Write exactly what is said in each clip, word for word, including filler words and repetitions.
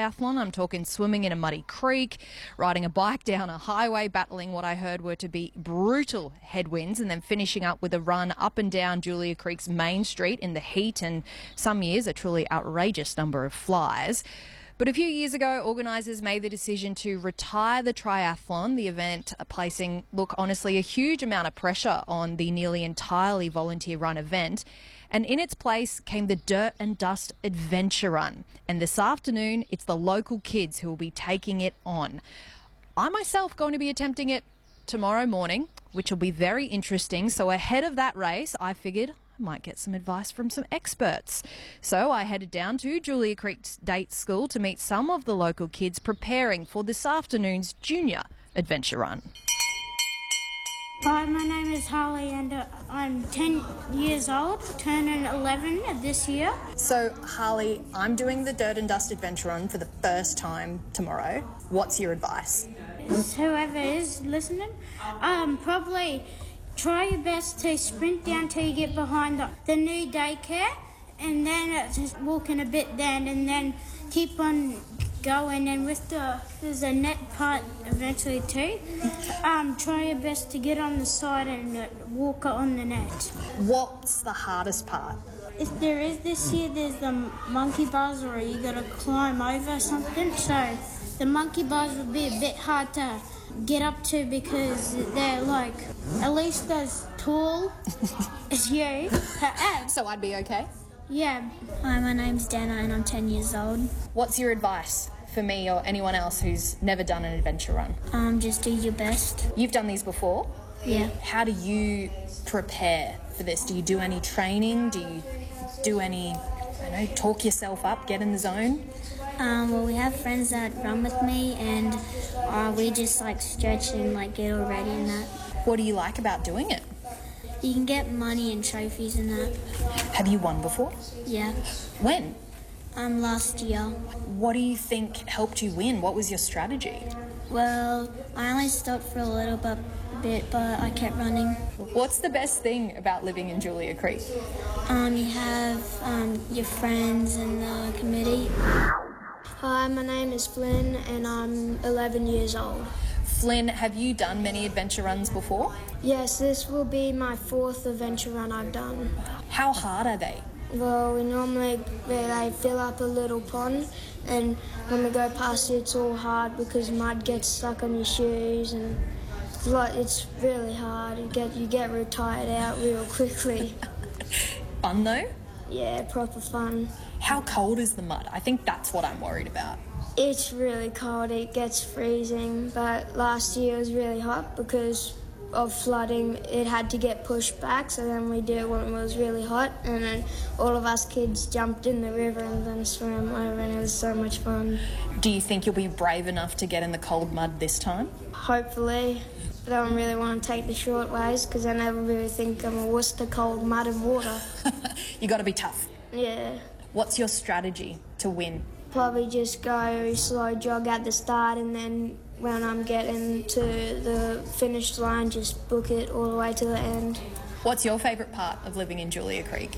triathlon. I'm talking swimming in a muddy creek, riding a bike down a highway, battling what I heard were to be brutal headwinds, and then finishing up with a run up and down Julia Creek's main street in the heat and some years a truly outrageous number of flies. But a few years ago, organisers made the decision to retire the triathlon, the event placing, look, honestly, a huge amount of pressure on the nearly entirely volunteer-run event. And in its place came the Dirt and Dust Adventure Run. And this afternoon, it's the local kids who will be taking it on. I myself going to be attempting it tomorrow morning, which will be very interesting. So ahead of that race, I figured might get some advice from some experts. So I headed down to Julia Creek State School to meet some of the local kids preparing for this afternoon's Junior Adventure Run. Hi, my name is Harley and uh, I'm ten years old, turning eleven this year. So Harley, I'm doing the Dirt and Dust Adventure Run for the first time tomorrow. What's your advice? Whoever is listening, um, probably try your best to sprint down till you get behind the, the new daycare, and then uh, just walking a bit then, and then keep on going. And with the there's a net part eventually too. Um, try your best to get on the side and uh, walk on the net. What's the hardest part? If there is this year, there's the monkey bars where you got to climb over something. So the monkey bars would be a bit hard to get up to because they're like at least as tall as you. So I'd be okay? Yeah. Hi, my name's Dana and I'm ten years old. What's your advice for me or anyone else who's never done an adventure run? Um, just do your best. You've done these before? Yeah. How do you prepare for this? Do you do any training? Do you do any, I don't know, talk yourself up, get in the zone? Um, well, we have friends that run with me, and uh, we just like stretch and like get all ready and that. What do you like about doing it? You can get money and trophies and that. Have you won before? Yeah. When? Um, last year. What do you think helped you win? What was your strategy? Well, I only stopped for a little bit, bit, but I kept running. What's the best thing about living in Julia Creek? Um, you have um, your friends and the committee. Hi, my name is Flynn and I'm eleven years old. Flynn, have you done many adventure runs before? Yes, this will be my fourth adventure run I've done. How hard are they? Well, we normally they fill up a little pond, and when we go past it, it's all hard because mud gets stuck on your shoes, and it's, like, it's really hard. You get you get real tired out real quickly. Fun though? Yeah, proper fun. How cold is the mud? I think that's what I'm worried about. It's really cold. It gets freezing, but last year it was really hot because of flooding. It had to get pushed back, so then we did it when it was really hot, and then all of us kids jumped in the river and then swam over, and it was so much fun. Do you think you'll be brave enough to get in the cold mud this time? Hopefully. I don't really want to take the short ways because I never really think I'm a wuss to cold mud and water. You got to be tough. Yeah. What's your strategy to win? Probably just go slow jog at the start, and then when I'm getting to the finish line, just book it all the way to the end. What's your favourite part of living in Julia Creek?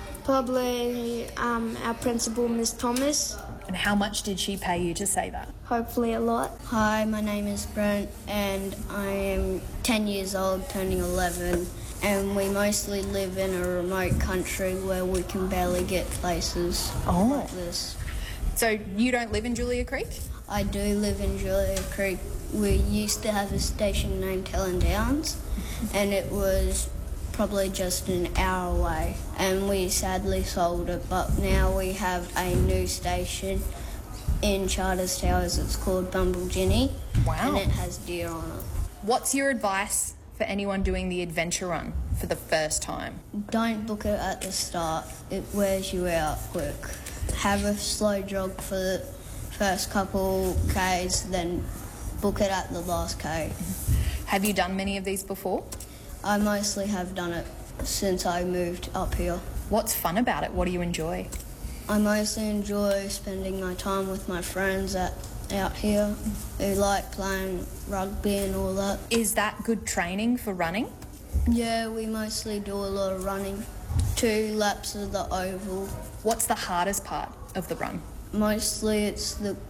Probably um, our principal, Miss Thomas. And how much did she pay you to say that? Hopefully a lot. Hi, my name is Brent and I am ten years old, turning eleven, and we mostly live in a remote country where we can barely get places Oh. like this. So you don't live in Julia Creek? I do live in Julia Creek. We used to have a station named Helen Downs, and it was probably just an hour away, and we sadly sold it, but now we have a new station in Charters Towers. It's called Bumble Wow. and it has deer on it. What's your advice for anyone doing the adventure run for the first time? Don't book it at the start. It wears you out quick. Have a slow jog for the first couple Ks, then book it at the last K. Have you done many of these before? I mostly have done it since I moved up here. What's fun about it? What do you enjoy? I mostly enjoy spending my time with my friends at, out here who like playing rugby and all that. Is that good training for running? Yeah, we mostly do a lot of running. Two laps of the oval. What's the hardest part of the run? Mostly it's the